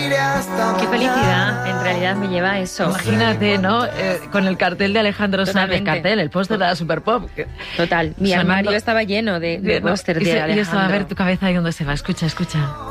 Qué felicidad, en realidad me lleva a eso. Imagínate, ¿no? Con el cartel de Alejandro Sanz, el Totalmente. cartel, el póster de la Super Pop. Total, mi Sonando. armario estaba lleno de póster de y Alejandro. yo estaba a ver tu cabeza ahí donde se va. Escucha, escucha.